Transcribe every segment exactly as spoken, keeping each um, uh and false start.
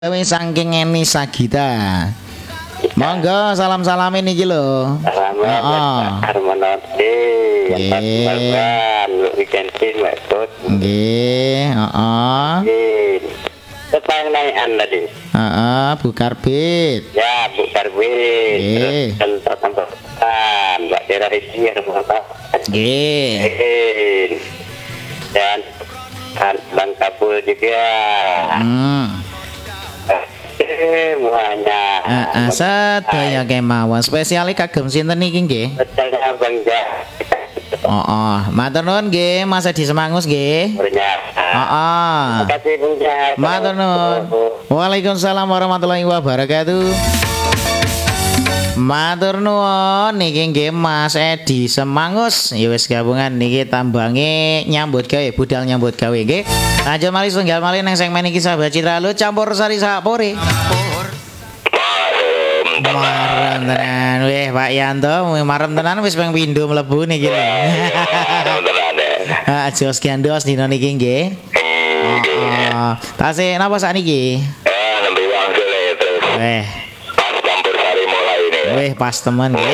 Wis saking Eni Sagita. Monggo salam-salamin iki lho. Heeh. Harmonote. Nggih. Weekendin maksud. Nggih, heeh. Tetang naikan tadi. Heeh, Bu Karbit. Ya, Bu Karbit. Nggih. Contoh tambahan, Mbak Dera Isi Harmonote. Nggih. Dan Bang Kabul juga. Hmm. Semuanya. Heeh, sedaya kemawon. Spesiale kagem sinten niki nggih? Betalnya Bang Jah. Heeh, matur nuwun nggih, Mas Edi Semangus nggih. Heeh. Terima kasih Bang Jah. Matur nuwun. Waalaikumsalam warahmatullahi wabarakatuh. Matur nuwun niki nggih Mas Edi Semangus. Ya wis gabungan niki tambange nyambut gawe, budal nyambut gawe nggih. Lanjut malih tunggal malih nang segmen iki sahabat Citra Lu campur sari sapore. Marem tenan. Weh Pak Yanto, marem tenan wis ping pindho mlebu niki lho. Ah, jos gandos dino niki nggih. Heeh. Tasih napa sakniki? Eh, nembe wangsul ya terus. Weh. Pas campur sari mulai ini. Weh pas temen nggih.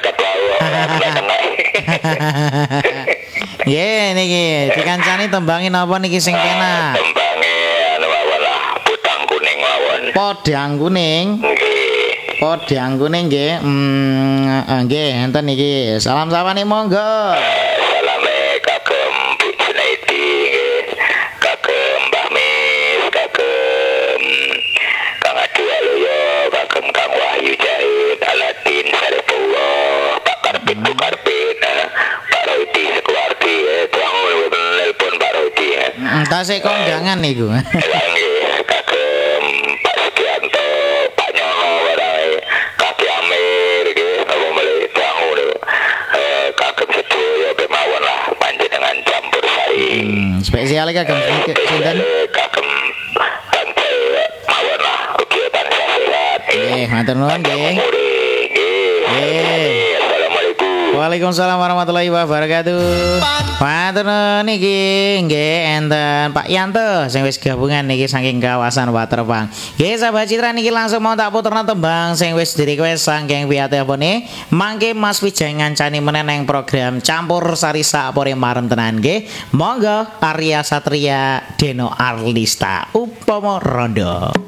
Nggih niki dikancani tembangin apa niki sing penak? Tembange anu mawon lah, putang kuning mawon. Podang kuning. Nggih. Podang kuning nggih. Hmm, nggih enten niki. Salam sapane monggo. Salame kagem Bu Junaidi nggih. Kagem Mbah Mis, kagem Kang Adi Waluyo, kagem Kang Wahyu Jahit, Aladin Sarifullah, Pak Karbit Bu Karbit, Pak Rodi Sekeluarti, tuang nelpon Pak Rodi. Tasik kondangan niku. Nggih, kagem Pak Sugianto, Pak Nyono warai, Kaki Amir nggih, apa melih tuang niku. Eh kagem sedaya kemawon lah panjenengan campur sari. Hmm, spesial kagem sinten? Kagem tante mawon lah ugi tansah sehat. Nggih, matur nuwun nggih. Nggih. Assalamualaikum. Waalaikumsalam warahmatullahi wabarakatuh. Matur nuwun niki nggih enten Pak Yanto sing wis gabungan niki saking kawasan Waterpang. Nggih sahabat Citra niki langsung mau tak puterna tembang sing wis di-request saking piyatepone. Mangke Mas Wijay ngancani meneh nang program Campur Sari Sapore marem tenan nggih. Monggo Arya Satria Deno Arlista Upomo Rondo.